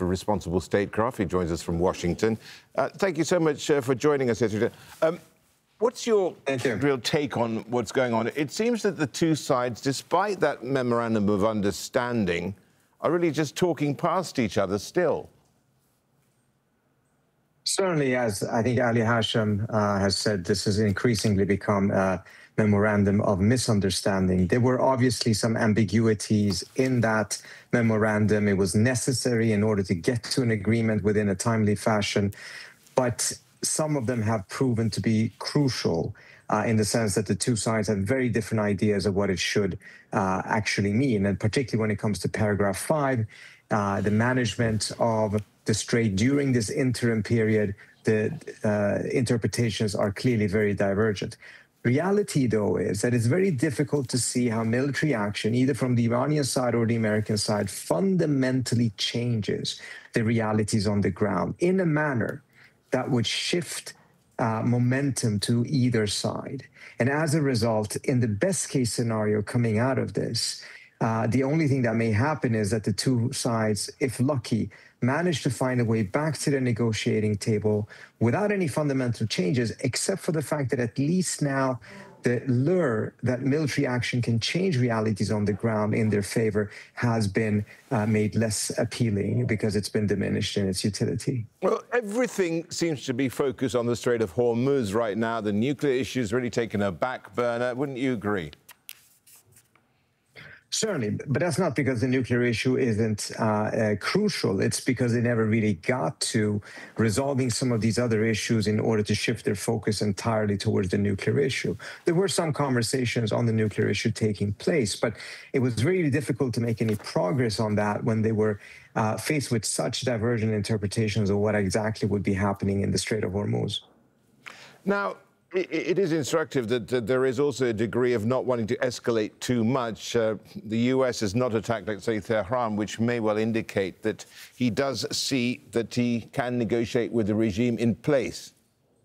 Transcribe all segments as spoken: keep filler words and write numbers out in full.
for Responsible Statecraft. He joins us from Washington. Uh, thank you so much uh, for joining us here. Um, what's your you. real take on what's going on? It seems that the two sides, despite that memorandum of understanding, are really just talking past each other still. Certainly, as I think Ali Hashem uh, has said, this has increasingly become a memorandum of misunderstanding. There were obviously some ambiguities in that memorandum. It was necessary in order to get to an agreement within a timely fashion, but some of them have proven to be crucial uh, in the sense that the two sides have very different ideas of what it should uh, actually mean, and particularly when it comes to paragraph five, uh, the management of the Strait during this interim period, the uh, interpretations are clearly very divergent. Reality, though, is that it's very difficult to see how military action, either from the Iranian side or the American side, fundamentally changes the realities on the ground in a manner that would shift uh, momentum to either side. And as a result, in the best case scenario coming out of this, uh, the only thing that may happen is that the two sides, if lucky, manage to find a way back to the negotiating table without any fundamental changes, except for the fact that at least now the lure that military action can change realities on the ground in their favor has been uh, made less appealing because it's been diminished in its utility. Well, everything seems to be focused on the Strait of Hormuz right now. The nuclear issue has really taken a back burner. Wouldn't you agree? Certainly, but that's not because the nuclear issue isn't uh, uh, crucial. It's because they never really got to resolving some of these other issues in order to shift their focus entirely towards the nuclear issue. There were some conversations on the nuclear issue taking place, but it was really difficult to make any progress on that when they were uh, faced with such divergent interpretations of what exactly would be happening in the Strait of Hormuz. Now, it is instructive that there is also a degree of not wanting to escalate too much. Uh, the U S has not attacked, let's say, Tehran, which may well indicate that he does see that he can negotiate with the regime in place.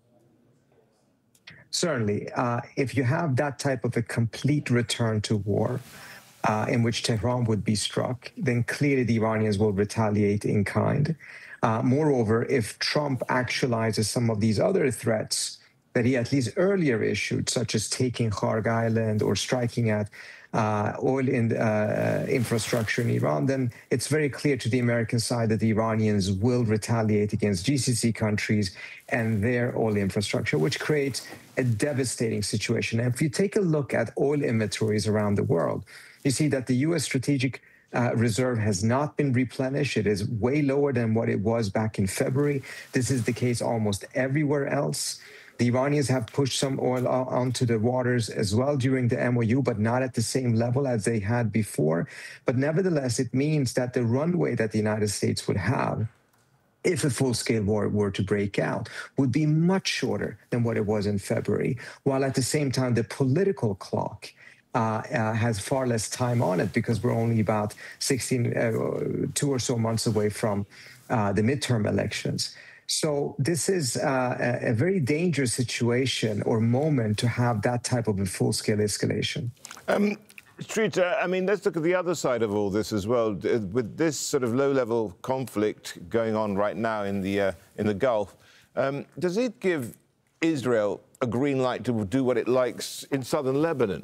Certainly. Uh, if you have that type of a complete return to war, uh, in which Tehran would be struck, then clearly the Iranians will retaliate in kind. Uh, moreover, if Trump actualizes some of these other threats that he at least earlier issued, such as taking Kharg Island or striking at uh, oil in, uh, infrastructure in Iran, then it's very clear to the American side that the Iranians will retaliate against G C C countries and their oil infrastructure, which creates a devastating situation. And if you take a look at oil inventories around the world, you see that the U S strategic Uh, reserve has not been replenished. It is way lower than what it was back in February. This is the case almost everywhere else. The Iranians have pushed some oil onto the waters as well during the M O U, but not at the same level as they had before. But nevertheless, it means that the runway that the United States would have, if a full-scale war were to break out, would be much shorter than what it was in February, while at the same time, the political clock Uh, uh, has far less time on it because we're only about sixteen, uh, two or so months away from uh, the midterm elections. So this is uh, a, a very dangerous situation or moment to have that type of a full-scale escalation. Um, Shrita, I mean, let's look at the other side of all this as well. With this sort of low-level conflict going on right now in the uh, in the Gulf, um, does it give Israel a green light to do what it likes in southern Lebanon?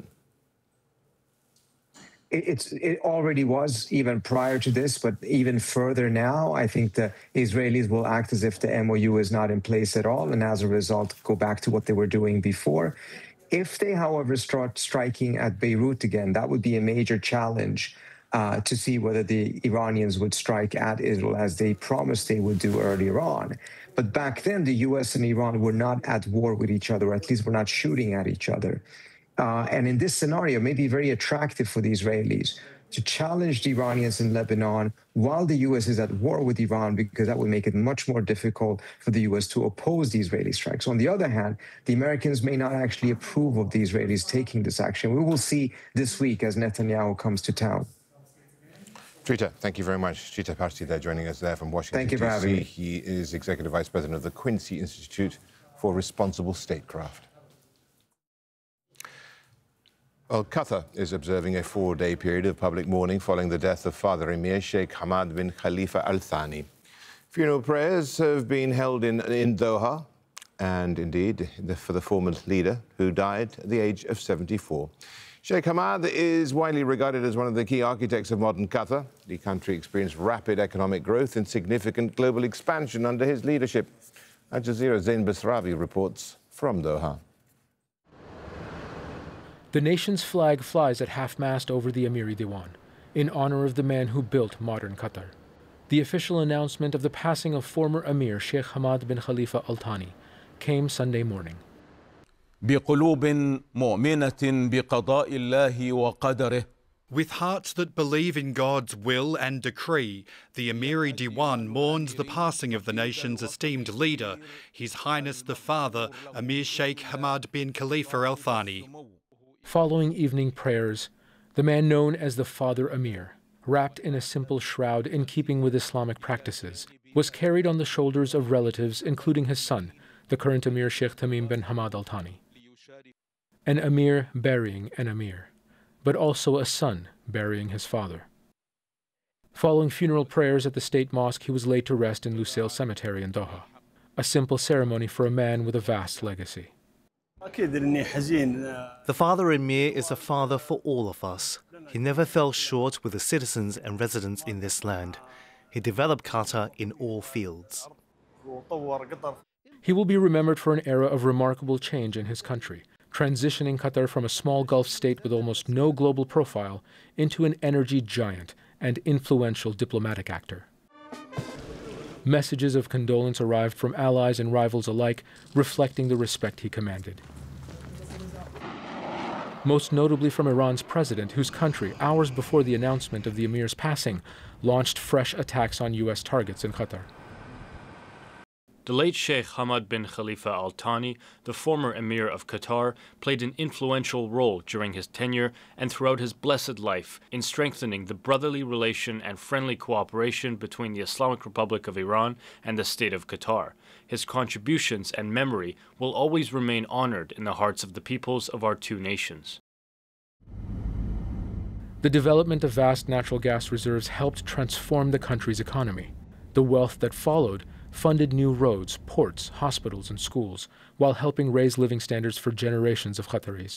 It's, it already was even prior to this, but even further now, I think the Israelis will act as if the M O U is not in place at all, and as a result, go back to what they were doing before. If they, however, start striking at Beirut again, that would be a major challenge uh, to see whether the Iranians would strike at Israel as they promised they would do earlier on. But back then, the U S and Iran were not at war with each other, or at least were not shooting at each other. Uh, and in this scenario, it may be very attractive for the Israelis to challenge the Iranians in Lebanon while the U S is at war with Iran, because that would make it much more difficult for the U S to oppose the Israeli strikes. On the other hand, the Americans may not actually approve of the Israelis taking this action. We will see this week as Netanyahu comes to town. Shrita, thank you very much. Shrita Parsi there joining us there from Washington, Thank you for having me. He is Executive Vice President of the Quincy Institute for Responsible Statecraft. Well, Qatar is observing a four-day period of public mourning following the death of Father Emir Sheikh Hamad bin Khalifa Al Thani. Funeral prayers have been held in, in Doha, and indeed the, for the former leader who died at the age of seventy-four. Sheikh Hamad is widely regarded as one of the key architects of modern Qatar. The country experienced rapid economic growth and significant global expansion under his leadership. Al Jazeera's Zain Basravi reports from Doha. The nation's flag flies at half-mast over the Amiri Diwan, in honor of the man who built modern Qatar. The official announcement of the passing of former Emir Sheikh Hamad bin Khalifa Al Thani came Sunday morning. بقلوب مؤمنة بقضاء الله وقدره. With hearts that believe in God's will and decree, the Amiri Diwan mourns the passing of the nation's esteemed leader, His Highness the Father, Emir Sheikh Hamad bin Khalifa Al Thani. Following evening prayers, the man known as the Father Emir, wrapped in a simple shroud in keeping with Islamic practices, was carried on the shoulders of relatives, including his son, the current Emir Sheikh Tamim bin Hamad Al Thani. An Emir burying an Emir, but also a son burying his father. Following funeral prayers at the state mosque, he was laid to rest in Lusail Cemetery in Doha, a simple ceremony for a man with a vast legacy. The Father Emir is a father for all of us. He never fell short with the citizens and residents in this land. He developed Qatar in all fields. He will be remembered for an era of remarkable change in his country, transitioning Qatar from a small Gulf state with almost no global profile into an energy giant and influential diplomatic actor. Messages of condolence arrived from allies and rivals alike, reflecting the respect he commanded. Most notably from Iran's president, whose country, hours before the announcement of the emir's passing, launched fresh attacks on U S targets in Qatar. The late Sheikh Hamad bin Khalifa Al Thani, the former Emir of Qatar, played an influential role during his tenure and throughout his blessed life in strengthening the brotherly relation and friendly cooperation between the Islamic Republic of Iran and the State of Qatar. His contributions and memory will always remain honored in the hearts of the peoples of our two nations. The development of vast natural gas reserves helped transform the country's economy. The wealth that followed funded new roads, ports, hospitals, and schools, while helping raise living standards for generations of Qataris.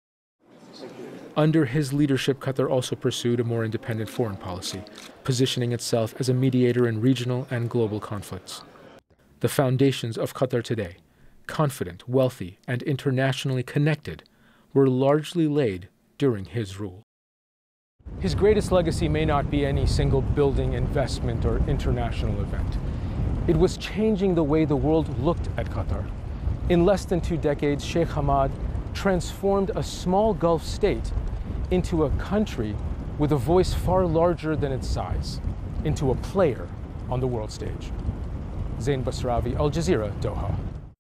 Under his leadership, Qatar also pursued a more independent foreign policy, positioning itself as a mediator in regional and global conflicts. The foundations of Qatar today, confident, wealthy, and internationally connected, were largely laid during his rule. His greatest legacy may not be any single building, investment, or international event. It was changing the way the world looked at Qatar. In less than two decades, Sheikh Hamad transformed a small Gulf state into a country with a voice far larger than its size, into a player on the world stage. Zain Basravi, Al Jazeera, Doha.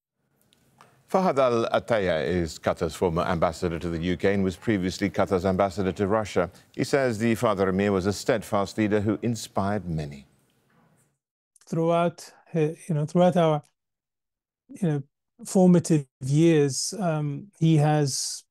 Fahad Al-Attaya is Qatar's former ambassador to the U K and was previously Qatar's ambassador to Russia. He says the Father Emir was a steadfast leader who inspired many. Throughout, you know, throughout our, you know, formative years, um, he has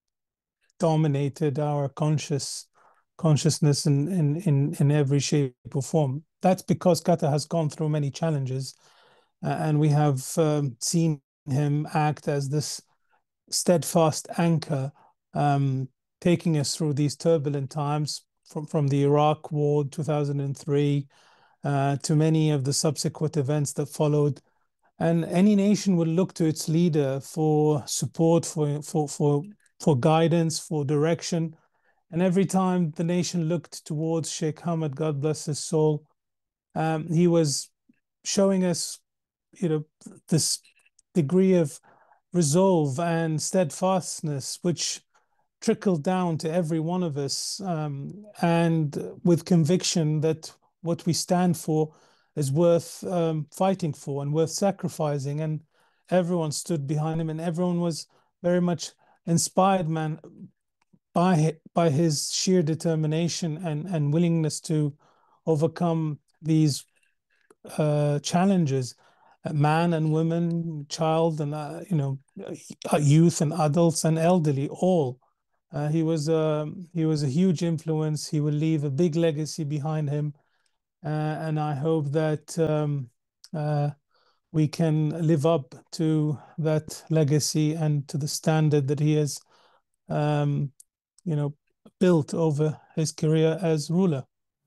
dominated our conscious consciousness in, in, in, in every shape or form. That's because Qatar has gone through many challenges, uh, and we have um, seen him act as this steadfast anchor, um, taking us through these turbulent times from, from the Iraq War, two thousand three, uh, to many of the subsequent events that followed. And any nation will look to its leader for support, for, for, for, for guidance, for direction. And every time the nation looked towards Sheikh Hamad, God bless his soul, um, he was showing us, you know, this degree of resolve and steadfastness, which trickled down to every one of us, um, and with conviction that what we stand for is worth um, fighting for and worth sacrificing. And everyone stood behind him, and everyone was very much inspired, man, by, by his sheer determination and, and willingness to overcome these uh, challenges. Man and women, child and, uh, you know, youth and adults and elderly, all. Uh, he was, uh, he was a huge influence. He will leave a big legacy behind him. uh, and I hope that um, uh, we can live up to that legacy and to the standard that he has, um, you know, built over his career as ruler.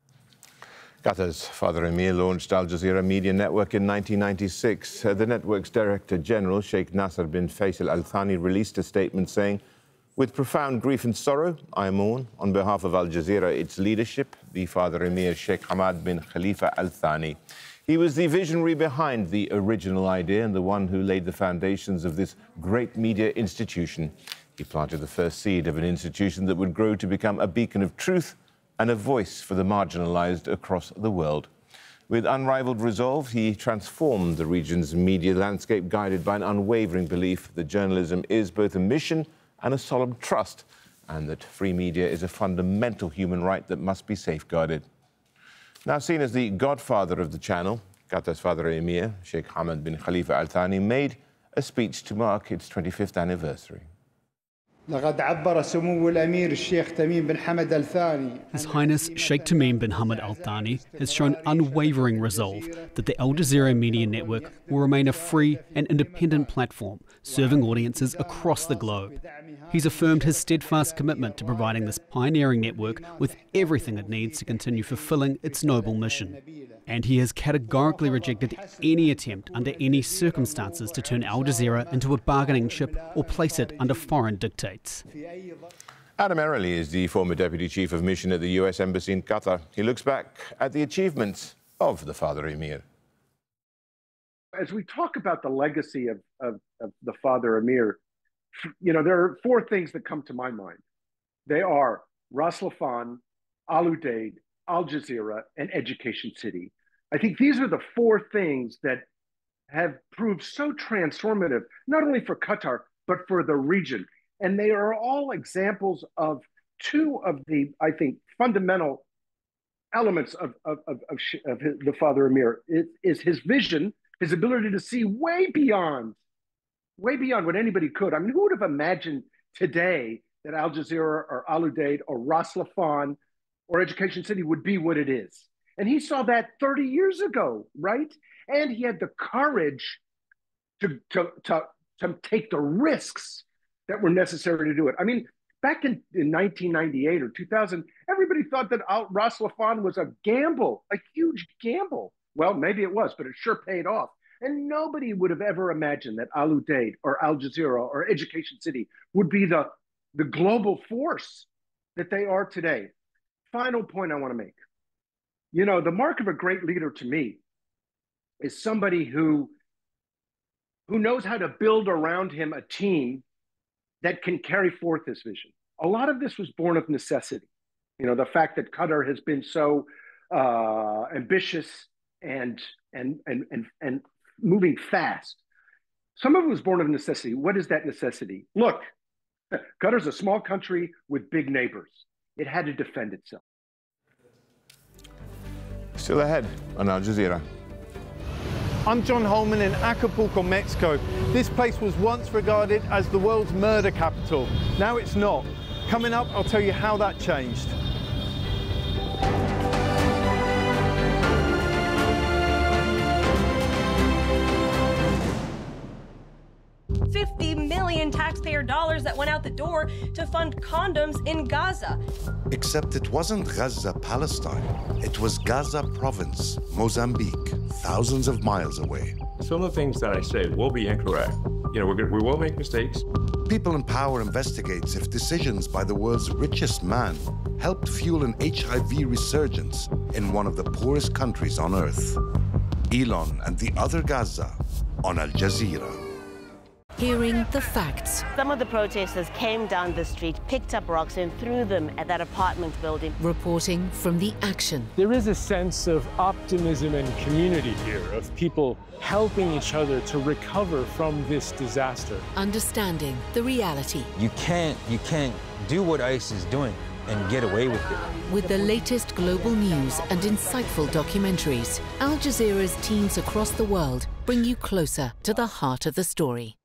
Qatar's Father Emir launched Al Jazeera Media Network in nineteen ninety-six. Uh, the network's Director General, Sheikh Nasser bin Faisal Al Thani, released a statement saying, "With profound grief and sorrow, I mourn on behalf of Al Jazeera, its leadership, the Father Emir Sheikh Hamad bin Khalifa Al Thani. He was the visionary behind the original idea and the one who laid the foundations of this great media institution. He planted the first seed of an institution that would grow to become a beacon of truth and a voice for the marginalized across the world. With unrivaled resolve, he transformed the region's media landscape, guided by an unwavering belief that journalism is both a mission and a solemn trust, and that free media is a fundamental human right that must be safeguarded." Now seen as the godfather of the channel, Qatar's Father Emir, Sheikh Hamad bin Khalifa Al Thani, made a speech to mark its twenty-fifth anniversary. لقد عبر سمو الأمير الشيخ تميم بن حمد آل ثاني. His Highness Sheikh Tamim bin Hamad Al Thani has shown unwavering resolve that the Al Jazeera Media Network will remain a free and independent platform serving audiences across the globe. He's affirmed his steadfast commitment to providing this pioneering network with everything it needs to continue fulfilling its noble mission. And he has categorically rejected any attempt under any circumstances to turn Al Jazeera into a bargaining chip or place it under foreign dictates. Adam Erroley is the former Deputy Chief of Mission at the U S Embassy in Qatar. He looks back at the achievements of the Father Emir. As we talk about the legacy of, of, of the Father Emir, you know, there are four things that come to my mind. They are Ras Laffan, Al Udeid, Al Jazeera, and Education City. I think these are the four things that have proved so transformative, not only for Qatar, but for the region. And they are all examples of two of the, I think, fundamental elements of, of, of, of, of his, the Father Emir. It is his vision, his ability to see way beyond, way beyond what anybody could. I mean, who would have imagined today that Al Jazeera or Al Udeid or Ras Laffan or Education City would be what it is? And he saw that thirty years ago, right? And he had the courage to, to, to, to take the risks that were necessary to do it. I mean, back in, in nineteen ninety-eight or two thousand, everybody thought that Al, Ras Laffan was a gamble, a huge gamble. Well, maybe it was, but it sure paid off. And nobody would have ever imagined that Al Udeid or Al Jazeera or Education City would be the, the global force that they are today. Final point I want to make. You know, the mark of a great leader to me is somebody who, who knows how to build around him a team that can carry forth this vision. A lot of this was born of necessity. You know, the fact that Qatar has been so uh, ambitious and, and, and, and, and moving fast. Some of it was born of necessity. What is that necessity? Look, Qatar's a small country with big neighbors. It had to defend itself. Still ahead on Al Jazeera. I'm John Holman in Acapulco, Mexico. This place was once regarded as the world's murder capital. Now it's not. Coming up, I'll tell you how that changed. fifty million taxpayer dollars that went out the door to fund condoms in Gaza. Except it wasn't Gaza, Palestine. It was Gaza province, Mozambique, thousands of miles away. Some of the things that I said will be incorrect. You know, we're gonna, we will make mistakes. People in Power investigates if decisions by the world's richest man helped fuel an H I V resurgence in one of the poorest countries on earth. Elon and the other Gaza on Al Jazeera. Hearing the facts. Some of the protesters came down the street, picked up rocks and threw them at that apartment building. Reporting from the action. There is a sense of optimism and community here, of people helping each other to recover from this disaster. Understanding the reality. You can't, you can't do what ICE is doing and get away with it. With the latest global news and insightful documentaries, Al Jazeera's teams across the world bring you closer to the heart of the story.